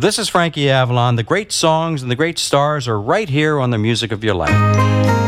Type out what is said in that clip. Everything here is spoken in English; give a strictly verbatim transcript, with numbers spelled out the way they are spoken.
This is Frankie Avalon. The great songs and the great stars are right here on the Music of Your Life.